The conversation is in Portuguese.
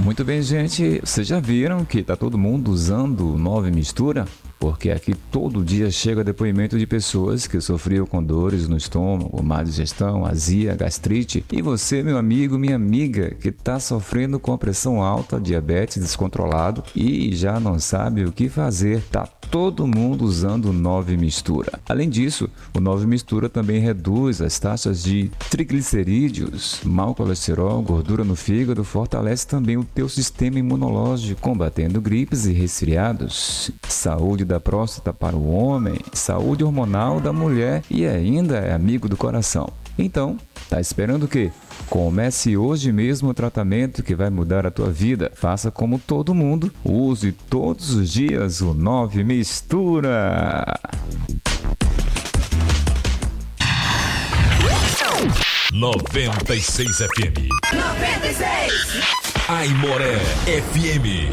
Muito bem, gente. Vocês já viram que tá todo mundo usando o 9 Mistura? Porque aqui todo dia chega depoimento de pessoas que sofriam com dores no estômago, má digestão, azia, gastrite. E você, meu amigo, minha amiga, que está sofrendo com pressão alta, diabetes descontrolado e já não sabe o que fazer. Tá todo mundo usando o 9 Mistura. Além disso, o 9 Mistura também reduz as taxas de triglicerídeos, mau colesterol, gordura no fígado, fortalece também o teu sistema imunológico, combatendo gripes e resfriados. Saúde da próstata para o homem, saúde hormonal da mulher e ainda é amigo do coração. Então, tá esperando o quê? Comece hoje mesmo o tratamento que vai mudar a tua vida. Faça como todo mundo, use todos os dias o 9 Mistura. 96 FM. 96! Aimoré FM.